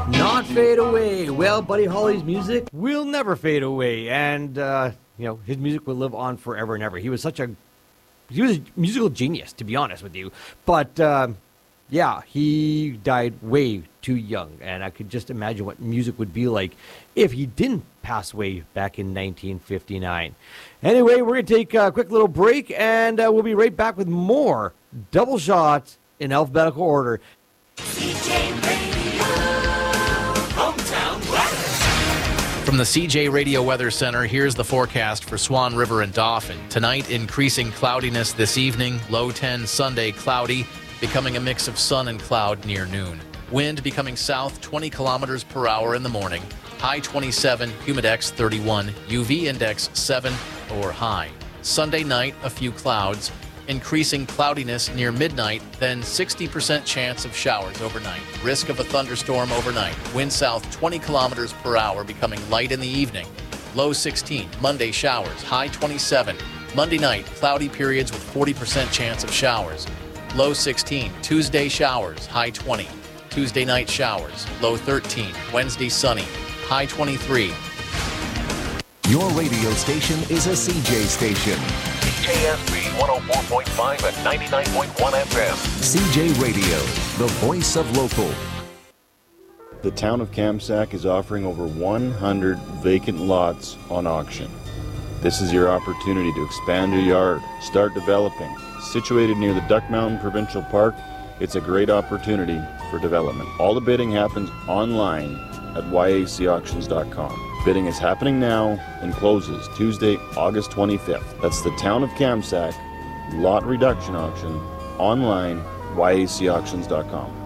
Not fade away. Well, Buddy Holly's music will never fade away, and his music will live on forever and ever. He was a musical genius, to be honest with you. But he died way too young, and I could just imagine what music would be like if he didn't pass away back in 1959. Anyway, we're going to take a quick little break, and we'll be right back with more Double Shots in alphabetical order. CJ Radio, hometown weather. From the CJ Radio Weather Center, here's the forecast for Swan River and Dauphin. Tonight, increasing cloudiness this evening. Low 10 Sunday, cloudy, becoming a mix of sun and cloud near noon. Wind becoming south 20 kilometers per hour in the morning. High 27, humidex 31, UV index 7 or high. Sunday night, a few clouds. Increasing cloudiness near midnight, then 60% chance of showers overnight. Risk of a thunderstorm overnight. Wind south 20 kilometers per hour, becoming light in the evening. Low 16, Monday showers. High 27. Monday night, cloudy periods with 40% chance of showers. Low 16, Tuesday showers. High 20. Tuesday night showers. Low 13. Wednesday sunny. High 23. Your radio station is a CJ station. CJSB 104.5 and 99.1 FM. CJ Radio, the voice of local. The town of Kamsack is offering over 100 vacant lots on auction. This is your opportunity to expand your yard, start developing. Situated near the Duck Mountain Provincial Park, it's a great opportunity for development. All the bidding happens online at yacauctions.com. Bidding is happening now and closes Tuesday, August 25th. That's the town of Kamsack lot reduction auction online, yacauctions.com.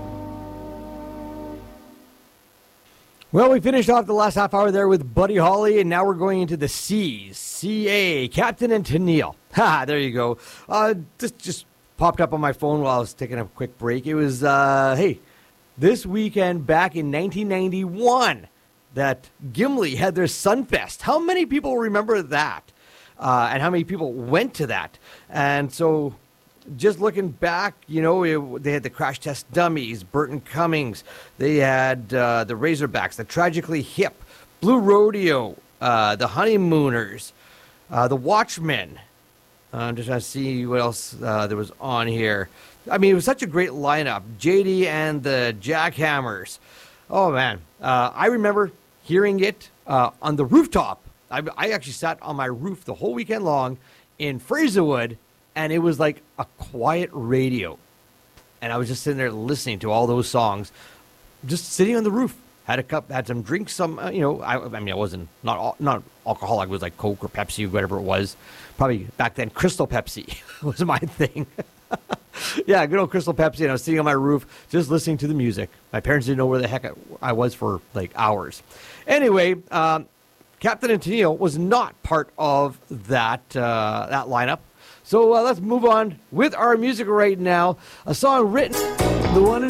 Well, we finished off the last half hour there with Buddy Holly, and now we're going into the C's. CA, Captain and Tennille. Ha, there you go. This just popped up on my phone while I was taking a quick break. It was, this weekend back in 1991 that Gimli had their Sunfest. How many people remember that? And how many people went to that? And so just looking back, they had the Crash Test Dummies, Burton Cummings. They had the Razorbacks, the Tragically Hip, Blue Rodeo, the Honeymooners, the Watchmen. I'm just trying to see what else there was on here. I mean, it was such a great lineup. JD and the Jackhammers. Oh, man. I remember hearing it on the rooftop. I actually sat on my roof the whole weekend long in Fraserwood, and it was like a quiet radio. And I was just sitting there listening to all those songs, just sitting on the roof. Had a cup, had some drinks, I wasn't, not alcoholic. It was like Coke or Pepsi or whatever it was. Probably back then, Crystal Pepsi was my thing. Yeah, good old Crystal Pepsi, and I was sitting on my roof just listening to the music. My parents didn't know where the heck I was for like hours. Anyway, Captain and Tennille was not part of that lineup. So let's move on with our music right now. A song written, the one